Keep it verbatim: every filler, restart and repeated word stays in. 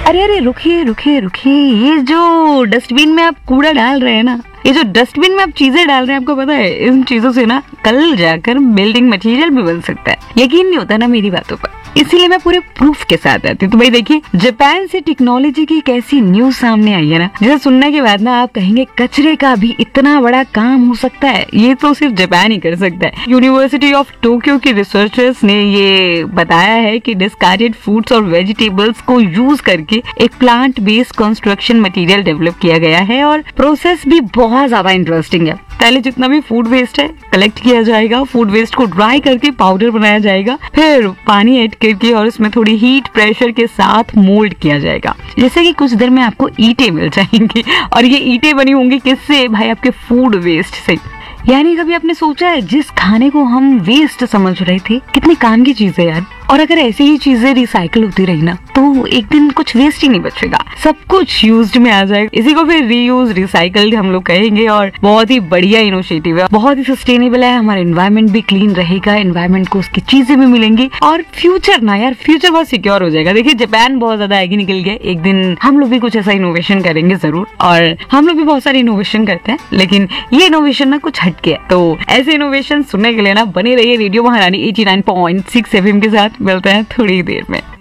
अरे अरे रुकिए रुकिए रुकिए, ये जो डस्टबिन में आप कूड़ा डाल रहे हैं ना, ये जो डस्टबिन में आप चीजें डाल रहे हैं, आपको पता है इन चीजों से ना कल जाकर बिल्डिंग मटेरियल भी बन सकता है। यकीन नहीं होता ना मेरी बातों पर, इसीलिए मैं पूरे प्रूफ के साथ आती हूँ। तो भाई देखिए, जापान से टेक्नोलॉजी की एक ऐसी न्यूज सामने आई है ना, जिसे सुनने के बाद ना आप कहेंगे कचरे का भी इतना बड़ा काम हो सकता है, ये तो सिर्फ जापान ही कर सकता है। यूनिवर्सिटी ऑफ टोक्यो के रिसर्चर्स ने ये बताया है कि डिस्कार्डेड फूड्स और वेजिटेबल्स को यूज करके एक plant based construction material develop किया गया है और प्रोसेस भी बहुत ज्यादा इंटरेस्टिंग है। पहले जितना भी फूड वेस्ट है कलेक्ट किया जाएगा, फूड वेस्ट को ड्राई करके पाउडर बनाया जाएगा, फिर पानी ऐड करके और उसमें थोड़ी हीट प्रेशर के साथ मोल्ड किया जाएगा। जैसे कि कुछ देर में आपको ईंटें मिल जाएंगी और ये ईंटें बनी होंगी किससे भाई? आपके फूड वेस्ट से। यानी कभी आपने सोचा है जिस खाने को हम वेस्ट समझ रहे थे कितनी काम की चीज है यार, और अगर ऐसी ही चीजें रिसाइकल होती रही ना तो एक दिन कुछ वेस्ट ही नहीं बचेगा, सब कुछ यूज्ड में आ जाएगा। इसी को फिर रीयूज रिसाइकल्ड हम लोग कहेंगे और बहुत ही बढ़िया इनिशिएटिव है, बहुत ही सस्टेनेबल है। हमारा एनवायरमेंट भी क्लीन रहेगा, एनवायरमेंट को उसकी चीजें भी मिलेंगी और फ्यूचर ना यार, फ्यूचर बहुत सिक्योर हो जाएगा। देखिए जापान बहुत ज्यादा आगे निकल गया, एक दिन हम लोग भी कुछ ऐसा इनोवेशन करेंगे जरूर, और हम लोग भी बहुत सारे इनोवेशन करते हैं, लेकिन ये इनोवेशन ना कुछ हटके है। तो ऐसे इनोवेशन सुनने के लिए ना बने रहिए रेडियो महारानी eighty nine point six FM के साथ। मिलते हैं थोड़ी देर में।